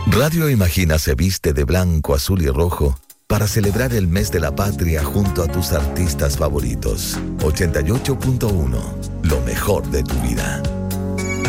Radio Imagina se viste de blanco, azul y rojo para celebrar el mes de la patria junto a tus artistas favoritos. 88.1, lo mejor de tu vida.